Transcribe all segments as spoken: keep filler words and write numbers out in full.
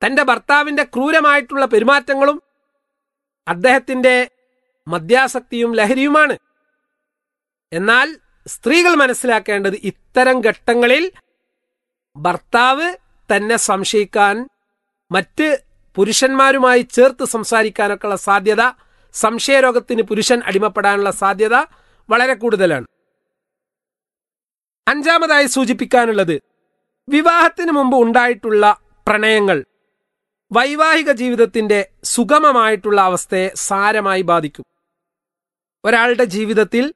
തൻ്റെ ഭർത്താവിൻ്റെ ക്രൂരമായിട്ടുള്ള പെരുമാറ്റങ്ങളും അദ്ദേഹത്തിൻ്റെ മദ്യാസക്തിയും ലഹരിയുമാണ്. എന്നാൽ സ്ത്രീകൾ മനസ്സിലാക്കേണ്ടത് ഇത്തരം ഘട്ടങ്ങളിൽ ഭർത്താവ് തന്നെ സംശയിക്കാൻ, മറ്റ് പുരുഷന്മാരുമായി ചേർത്ത് സംസാരിക്കാനൊക്കെയുള്ള സാധ്യത, സംശയരോഗത്തിന് പുരുഷൻ അടിമപ്പെടാനുള്ള സാധ്യത വളരെ കൂടുതലാണ്. അഞ്ചാമതായി സൂചിപ്പിക്കാനുള്ളത്, വിവാഹത്തിന് മുമ്പ് ഉണ്ടായിട്ടുള്ള പ്രണയങ്ങൾ വൈവാഹിക ജീവിതത്തിന്റെ സുഗമമായിട്ടുള്ള അവസ്ഥയെ സാരമായി ബാധിക്കും. ഒരാളുടെ ജീവിതത്തിൽ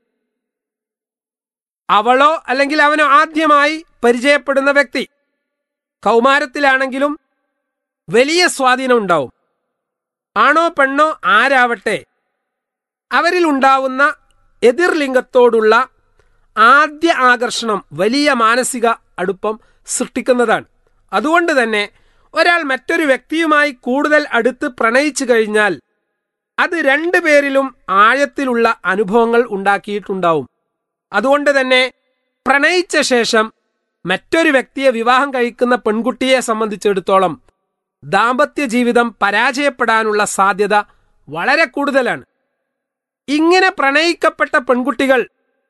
അവളോ അല്ലെങ്കിൽ അവനോ ആദ്യമായി പരിചയപ്പെടുന്ന വ്യക്തി കൗമാരത്തിലാണെങ്കിലും വലിയ സ്വാധീനം ഉണ്ടാവും. ആണോ പെണ്ണോ ആരാവട്ടെ, അവരിൽ ഉണ്ടാവുന്ന എതിർലിംഗത്തോടുള്ള ആദ്യ ആകർഷണം വലിയ മാനസിക അടുപ്പം സൃഷ്ടിക്കുന്നതാണ്. അതുകൊണ്ട് തന്നെ ഒരാൾ മറ്റൊരു വ്യക്തിയുമായി കൂടുതൽ അടുത്ത് പ്രണയിച്ചു കഴിഞ്ഞാൽ അത് രണ്ടുപേരിലും ആഴത്തിലുള്ള അനുഭവങ്ങൾ ഉണ്ടാക്കിയിട്ടുണ്ടാവും. അതുകൊണ്ട് തന്നെ പ്രണയിച്ച ശേഷം മറ്റൊരു വ്യക്തിയെ വിവാഹം കഴിക്കുന്ന പെൺകുട്ടിയെ സംബന്ധിച്ചിടത്തോളം ദാമ്പത്യ ജീവിതം പരാജയപ്പെടാനുള്ള സാധ്യത വളരെ കൂടുതലാണ്. ഇങ്ങനെ പ്രണയിക്കപ്പെട്ട പെൺകുട്ടികൾ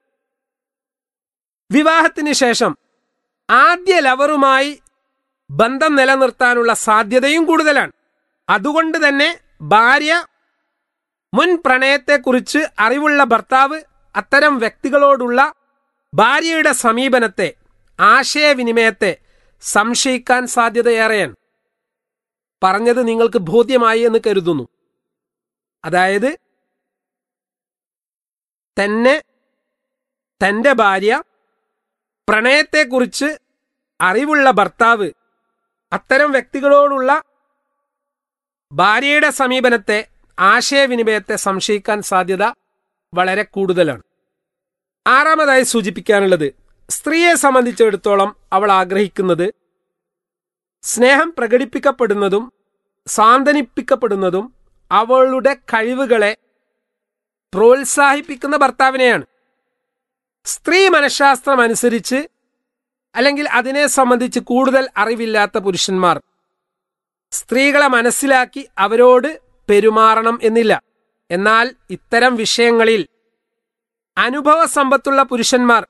വിവാഹത്തിന് ശേഷം ആദ്യ ലവറുമായി ബന്ധം നിലനിർത്താനുള്ള സാധ്യതയും കൂടുതലാണ്. അതുകൊണ്ട് തന്നെ ഭാര്യ മുൻ പ്രണയത്തെക്കുറിച്ച് അറിവുള്ള ഭർത്താവ് അത്തരം വ്യക്തികളോടുള്ള ഭാര്യയുടെ സമീപനത്തെ, ആശയവിനിമയത്തെ സംശയിക്കാൻ സാധ്യതയേറെയാണ്. പറഞ്ഞത് നിങ്ങൾക്ക് ബോധ്യമായി എന്ന് കരുതുന്നു. അതായത് തന്നെ തൻ്റെ ഭാര്യ പ്രണയത്തെക്കുറിച്ച് അറിവുള്ള ഭർത്താവ് അത്തരം വ്യക്തികളോടുള്ള ഭാര്യയുടെ സമീപനത്തെ, ആശയവിനിമയത്തെ സംശയിക്കാൻ സാധ്യത വളരെ കൂടുതലാണ്. ആറാമതായി സൂചിപ്പിക്കാനുള്ളത്, സ്ത്രീയെ സംബന്ധിച്ചിടത്തോളം അവൾ ആഗ്രഹിക്കുന്നത് സ്നേഹം പ്രകടിപ്പിക്കപ്പെടുന്നതും സാന്ത്വനിപ്പിക്കപ്പെടുന്നതും അവളുടെ കഴിവുകളെ പ്രോത്സാഹിപ്പിക്കുന്ന ഭർത്താവിനെയാണ്. സ്ത്രീ മനഃശാസ്ത്രം അനുസരിച്ച് അല്ലെങ്കിൽ അതിനെ സംബന്ധിച്ച് കൂടുതൽ അറിവില്ലാത്ത പുരുഷന്മാർ സ്ത്രീകളെ മനസ്സിലാക്കി അവരോട് പെരുമാറണം എന്നില്ല. എന്നാൽ ഇത്തരം വിഷയങ്ങളിൽ അനുഭവ സമ്പത്തുള്ള പുരുഷന്മാർ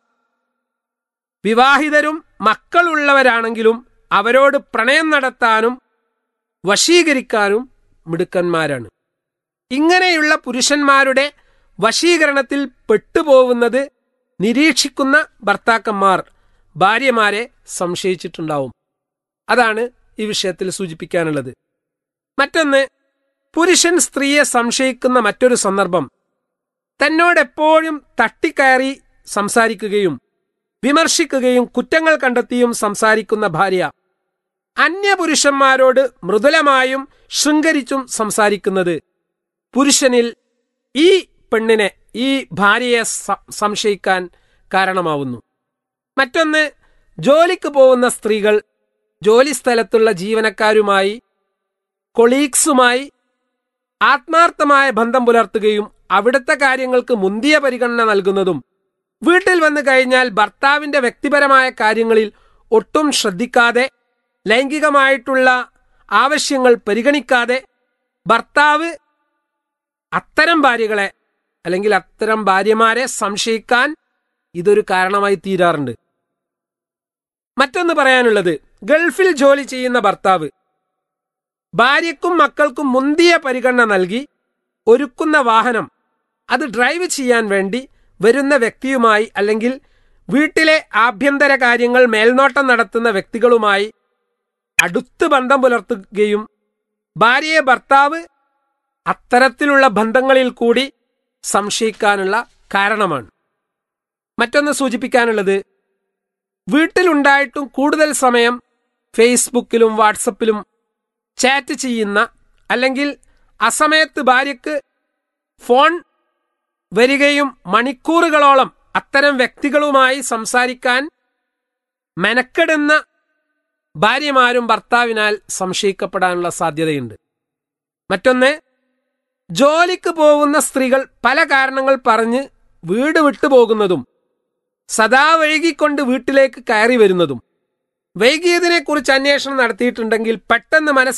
വിവാഹിതരും മക്കളുള്ളവരാണെങ്കിലും അവരോട് പ്രണയം നടത്താനും വശീകരിക്കാനും മിടുക്കന്മാരാണ്. ഇങ്ങനെയുള്ള പുരുഷന്മാരുടെ വശീകരണത്തിൽ പെട്ടുപോകുന്നത് നിരീക്ഷിക്കുന്ന ഭർത്താക്കന്മാർ ഭാര്യമാരെ സംശയിച്ചിട്ടുണ്ടാവും. അതാണ് ഈ വിഷയത്തിൽ സൂചിപ്പിക്കാനുള്ളത്. മറ്റൊന്ന്, പുരുഷൻ സ്ത്രീയെ സംശയിക്കുന്ന മറ്റൊരു സന്ദർഭം തന്നോടെപ്പോഴും തട്ടിക്കയറി സംസാരിക്കുകയും വിമർശിക്കുകയും കുറ്റങ്ങൾ കണ്ടെത്തിയും സംസാരിക്കുന്ന ഭാര്യ അന്യപുരുഷന്മാരോട് മൃദുലമായും ശൃംഗരിച്ചും സംസാരിക്കുന്നത് പുരുഷനിൽ ഈ പെണ്ണിനെ, ഈ ഭാര്യയെ സംശയിക്കാൻ കാരണമാവുന്നു. മറ്റൊന്ന്, ജോലിക്ക് പോകുന്ന സ്ത്രീകൾ ജോലിസ്ഥലത്തുള്ള ജീവനക്കാരുമായി, കൊളീഗ്സുമായി ആത്മാർത്ഥമായ ബന്ധം പുലർത്തുകയും അവിടുത്തെ കാര്യങ്ങൾക്ക് മുന്തിയ പരിഗണന നൽകുന്നതും വീട്ടിൽ വന്നു കഴിഞ്ഞാൽ ഭർത്താവിന്റെ വ്യക്തിപരമായ കാര്യങ്ങളിൽ ഒട്ടും ശ്രദ്ധിക്കാതെ, ലൈംഗികമായിട്ടുള്ള ആവശ്യങ്ങൾ പരിഗണിക്കാതെ ഭർത്താവ് അത്തരം ഭാര്യകളെ അല്ലെങ്കിൽ അത്തരം ഭാര്യമാരെ സംശയിക്കാൻ ഇതൊരു കാരണമായി തീരാറുണ്ട്. മറ്റൊന്ന് പറയാനുള്ളത്, ഗൾഫിൽ ജോലി ചെയ്യുന്ന ഭർത്താവ് ഭാര്യയ്ക്കും മക്കൾക്കും മുന്തിയ പരിഗണന നൽകി ഒരുക്കുന്ന വാഹനം അത് ഡ്രൈവ് ചെയ്യാൻ വേണ്ടി വരുന്ന വ്യക്തിയുമായി അല്ലെങ്കിൽ വീട്ടിലെ ആഭ്യന്തര കാര്യങ്ങൾ മേൽനോട്ടം നടത്തുന്ന വ്യക്തികളുമായി അടുത്ത് ബന്ധം പുലർത്തുകയും ഭാര്യയെ ഭർത്താവ് അത്തരത്തിലുള്ള ബന്ധങ്ങളിൽ കൂടി സംശയിക്കാനുള്ള കാരണമാണ്. മറ്റൊന്ന് സൂചിപ്പിക്കാനുള്ളത്, വീട്ടിലുണ്ടായിട്ടും കൂടുതൽ സമയം ഫേസ്ബുക്കിലും വാട്സപ്പിലും ചാറ്റ് ചെയ്യുന്ന അല്ലെങ്കിൽ അസമയത്ത് ഭാര്യയ്ക്ക് ഫോൺ വരികയും മണിക്കൂറുകളോളം അത്തരം വ്യക്തികളുമായി സംസാരിക്കാൻ മെനക്കെടുന്ന ഭാര്യമാരും ഭർത്താവിനാൽ സംശയിക്കപ്പെടാനുള്ള സാധ്യതയുണ്ട്. മറ്റൊന്ന്, ജോലിക്ക് പോകുന്ന സ്ത്രീകൾ പല കാരണങ്ങൾ പറഞ്ഞ് വീട് വിട്ടുപോകുന്നതും സദാ വൈകിക്കൊണ്ട് വീട്ടിലേക്ക് കയറി വരുന്നതും വൈകിയതിനെക്കുറിച്ച് അന്വേഷണം നടത്തിയിട്ടുണ്ടെങ്കിൽ പെട്ടെന്ന് മനസ്സിലാക്കി